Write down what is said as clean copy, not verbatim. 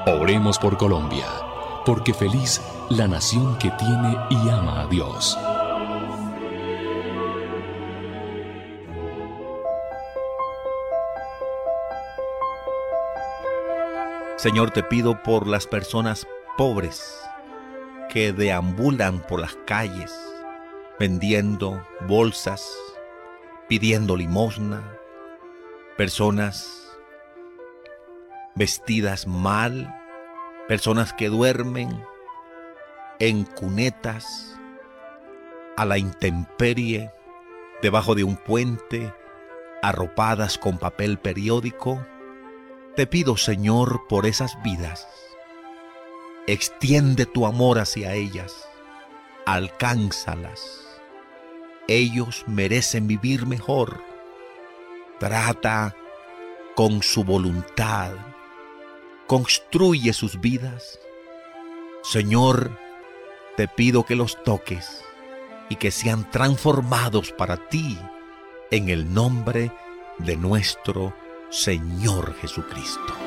Oremos por Colombia, porque feliz la nación que tiene y ama a Dios. Señor, te pido por las personas pobres que deambulan por las calles, vendiendo bolsas, pidiendo limosna, personas vestidas mal, personas que duermen en cunetas, a la intemperie, debajo de un puente, arropadas con papel periódico. Te pido, Señor, por esas vidas. Extiende tu amor hacia ellas, alcánzalas. Ellos merecen vivir mejor. Trata con su voluntad. Construye sus vidas. Señor, te pido que los toques y que sean transformados para ti en el nombre de nuestro Señor Jesucristo.